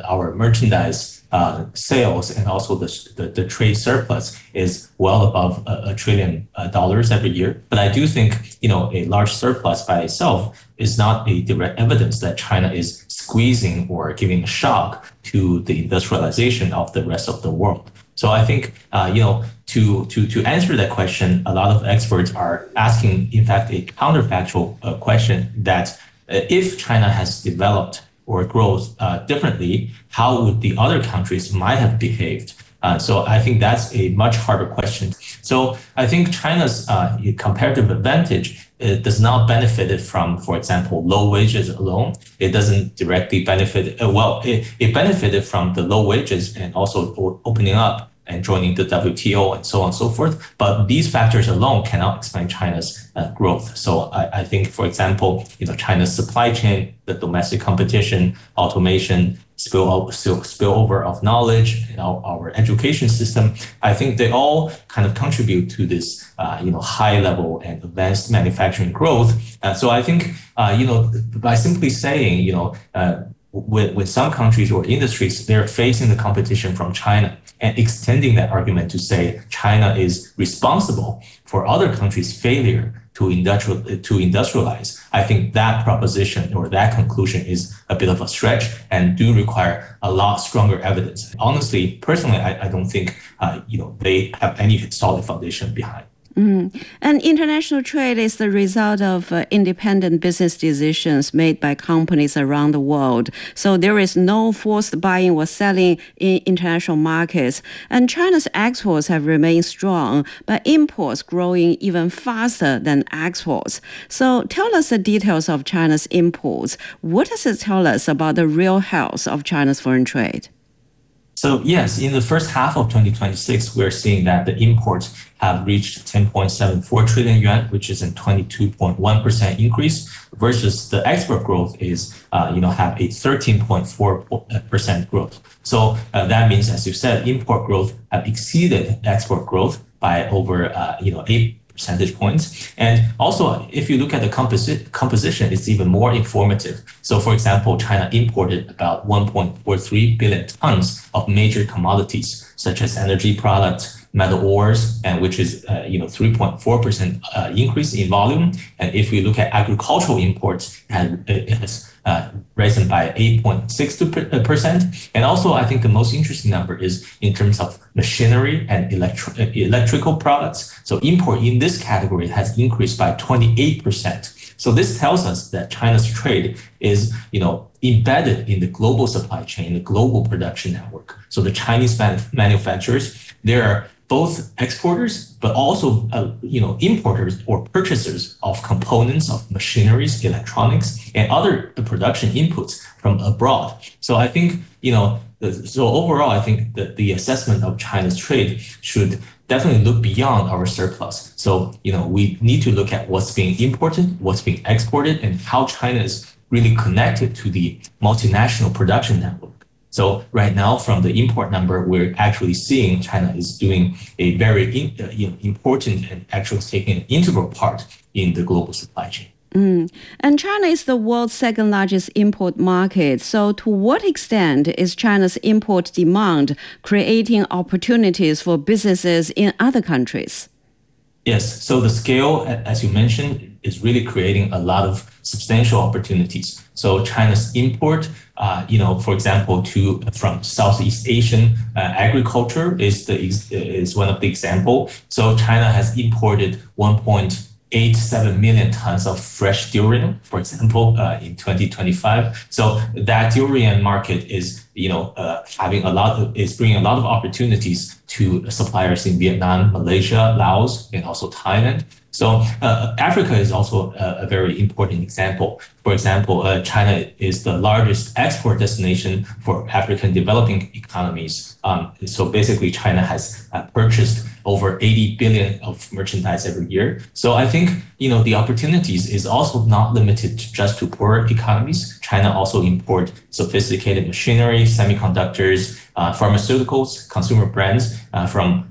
our merchandise sales and also the trade surplus is well above $1 trillion every year. But I do think, a large surplus by itself is not a direct evidence that China is squeezing or giving a shock to the industrialization of the rest of the world. So I think, to answer that question, a lot of experts are asking, in fact, a counterfactual question that if China has developed or grows differently, how would the other countries might have behaved? So I think that's a much harder question. So I think China's comparative advantage does not benefit from, for example, low wages alone. It doesn't directly benefit, it benefited from the low wages and also opening up and joining the WTO and so on and so forth. But these factors alone cannot explain China's growth. So I think, for example, China's supply chain, the domestic competition, automation, spillover of knowledge, our education system, I think they all kind of contribute to this, high level and advanced manufacturing growth. So I think, by simply saying, with some countries or industries, they're facing the competition from China and extending that argument to say China is responsible for other countries' failure to industrialize. I think that proposition or that conclusion is a bit of a stretch and do require a lot stronger evidence. Honestly, personally, I don't think they have any solid foundation behind. And international trade is the result of independent business decisions made by companies around the world. So there is no forced buying or selling in international markets. And China's exports have remained strong, but imports growing even faster than exports. So tell us the details of China's imports. What does it tell us about the real health of China's foreign trade? So yes, in the first half of 2026, we're seeing that the imports have reached 10.74 trillion yuan, which is a 22.1% increase, versus the export growth is, have a 13.4% growth. So that means, as you said, import growth have exceeded export growth by over, 8 percentage points. And also, if you look at the composition, it's even more informative. So for example, China imported about 1.43 billion tons of major commodities, such as energy products, metal ores, and which is 3.4% increase in volume. And if we look at agricultural imports, it has risen by 8.6%. And also, I think the most interesting number is in terms of machinery and electrical products. So import in this category has increased by 28%. So this tells us that China's trade is, embedded in the global supply chain, the global production network. So the Chinese manufacturers, they are both exporters, but also, importers or purchasers of components of machineries, electronics, and other production inputs from abroad. So I think, so overall, I think that the assessment of China's trade should definitely look beyond our surplus. So, we need to look at what's being imported, what's being exported, and how China is really connected to the multinational production network. So right now, from the import number, we're actually seeing China is doing a very important and actually taking an integral part in the global supply chain. And China is the world's second largest import market. So to what extent is China's import demand creating opportunities for businesses in other countries? Yes. So the scale, as you mentioned, is really creating a lot of substantial opportunities. So China's import, for example, from Southeast Asian agriculture is one of the example. So China has imported 1.87 million tons of fresh durian, for example, in 2025. So that durian market is, bringing a lot of opportunities to suppliers in Vietnam, Malaysia, Laos, and also Thailand. So Africa is also a very important example. For example, China is the largest export destination for African developing economies. So basically, China has purchased over 80 billion of merchandise every year. So I think, the opportunities is also not limited just to poor economies. China also import sophisticated machinery, semiconductors, pharmaceuticals, consumer brands, from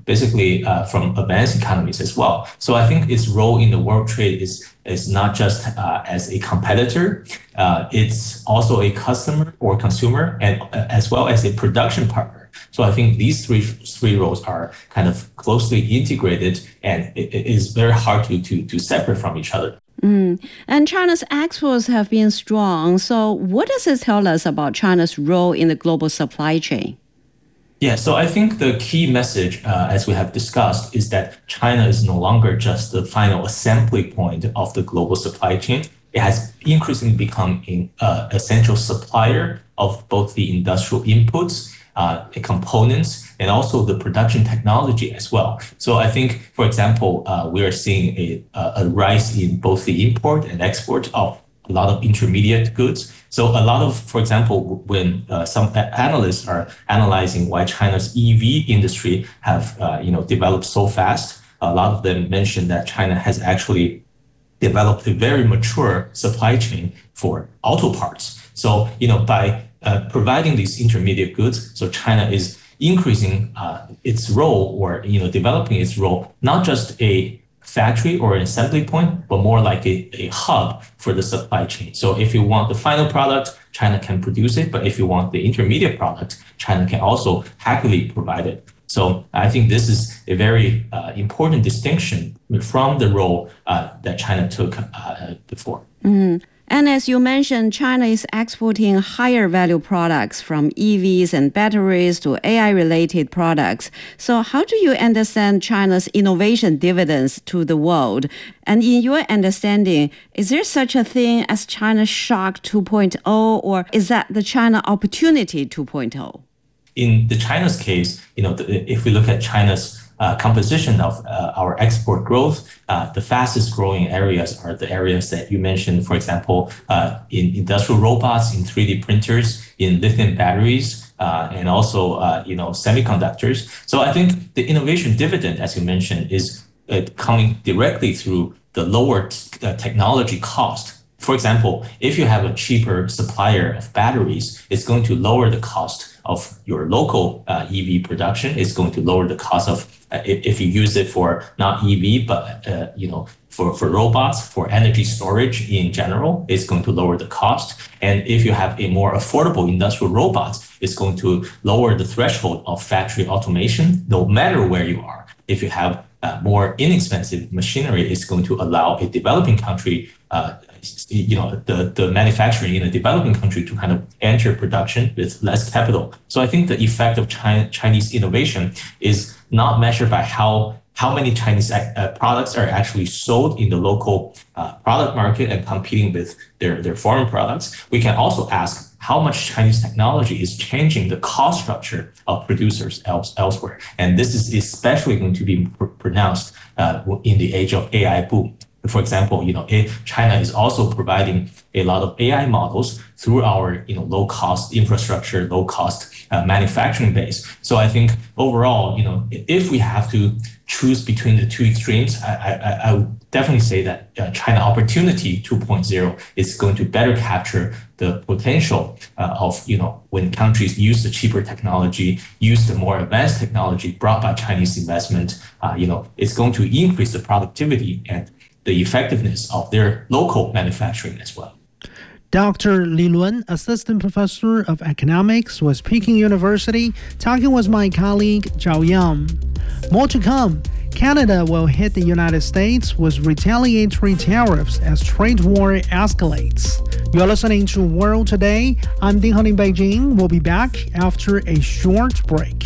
advanced economies as well. So I think its role in the world trade is not just as a competitor, it's also a customer or consumer, and as well as a production partner. So I think these three roles are kind of closely integrated, and it is very hard to separate from each other. And China's exports have been strong. So what does it tell us about China's role in the global supply chain? Yeah, so I think the key message, as we have discussed, is that China is no longer just the final assembly point of the global supply chain. It has increasingly become an essential supplier of both the industrial inputs, components, and also the production technology as well. So I think, for example, we are seeing a rise in both the import and export of a lot of intermediate goods. So a lot of, for example, when some analysts are analyzing why China's EV industry have developed so fast, a lot of them mention that China has actually developed a very mature supply chain for auto parts. So by providing these intermediate goods, so China is increasing its role, or developing its role, not just a factory or an assembly point, but more like a hub for the supply chain. So if you want the final product, China can produce it, but if you want the intermediate product, China can also happily provide it. So I think this is a very important distinction from the role that China took before. And as you mentioned, China is exporting higher value products from EVs and batteries to AI-related products. So how do you understand China's innovation dividends to the world? And in your understanding, is there such a thing as China Shock 2.0, or is that the China Opportunity 2.0? In the China's case, if we look at China's composition of our export growth, the fastest growing areas are the areas that you mentioned, for example, in industrial robots, in 3D printers, in lithium batteries, and also semiconductors. So I think the innovation dividend, as you mentioned, is coming directly through the lower technology cost. For example, if you have a cheaper supplier of batteries, it's going to lower the cost of your local EV production. It's going to lower the cost of if you use it for not EV, but for robots, for energy storage in general, it's going to lower the cost. And if you have a more affordable industrial robot, it's going to lower the threshold of factory automation, no matter where you are. If you have more inexpensive machinery, it's going to allow a developing country, the manufacturing in a developing country to kind of enter production with less capital. So I think the effect of Chinese innovation is not measured by how many Chinese products are actually sold in the local product market and competing with their foreign products. We can also ask how much Chinese technology is changing the cost structure of producers elsewhere. And this is especially going to be pronounced in the age of AI boom. For example, China is also providing a lot of AI models through our low-cost infrastructure, low-cost manufacturing base. So I think overall, if we have to choose between the two extremes, I would definitely say that China Opportunity 2.0 is going to better capture the potential of when countries use the cheaper technology, use the more advanced technology brought by Chinese investment, it's going to increase the productivity and the effectiveness of their local manufacturing as well. Dr. Li Lun, Assistant Professor of Economics with Peking University, talking with my colleague Zhao Yang. More to come. Canada will hit the United States with retaliatory tariffs as trade war escalates. You're listening to World Today. I'm Ding Hong in Beijing. We'll be back after a short break.